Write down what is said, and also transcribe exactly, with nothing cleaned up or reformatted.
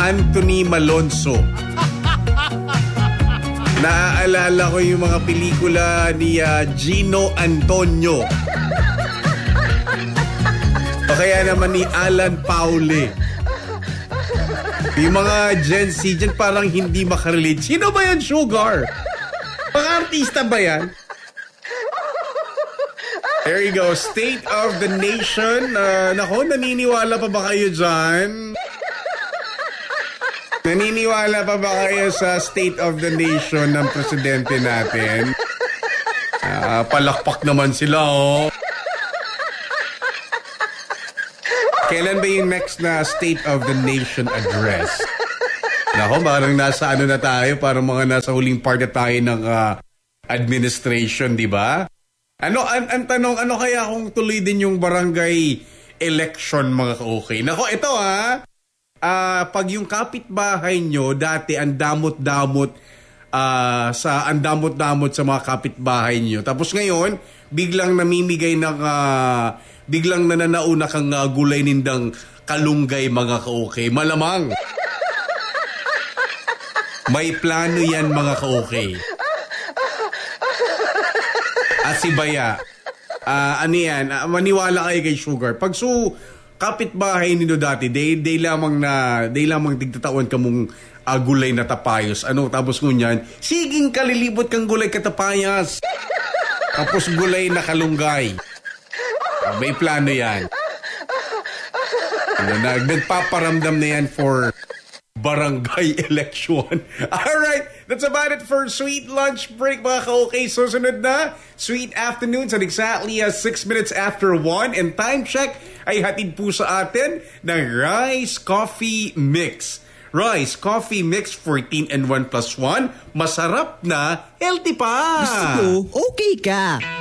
Anthony Malonzo. Naaalala ko yung mga pelikula ni uh, Gino Antonio. O kaya naman ni Alan Paule. Yung mga Gen Z dyan parang hindi makarelate. Sino ba yan, Sugar? Mga artista ba yan? There you go. State of the Nation. Uh, nako, naniniwala pa ba kayo dyan? Naniniwala pa ba kayo sa State of the Nation ng presidente natin? Uh, palakpak naman sila, oh. Kailan ba yung next na State of the Nation address? Nako, parang nasa ano na tayo, parang mga nasa huling part na tayo ng uh, administration, di ba? Ano, ang, ang tanong, ano kaya kung tuloy din yung barangay election, mga ka-okay? Nako, ito ha, uh, pag yung kapitbahay nyo, dati ang damot-damot, uh, sa ang damot-damot sa mga kapitbahay nyo. Tapos ngayon, biglang namimigay ng... Uh, biglang nananauna kang uh, gulay nindang kalunggay, mga ka-okay. Malamang. May plano yan, mga ka-okay. Asibaya. Uh, ano yan? Uh, maniwala kayo kay Sugar. Pag so, kapitbahay nito dati, day, day lamang na, day lamang tigtatawan ka mong uh, gulay na tapayos. Ano? Tapos ngunyan, siging kalilibot kang gulay katapayas. Tapos gulay na kalunggay. May plano yan. Ano, nag, nagpaparamdam na yan for barangay election. Alright, that's about it for Sweet Lunch Break, mga ka-okay. Susunod na, Sweet Afternoons at exactly uh, six minutes after one. And time check ay hatid po sa atin ng Rice Coffee Mix. Rice Coffee Mix fourteen and one plus one. Masarap na, healthy pa. Gusto ko, okay ka.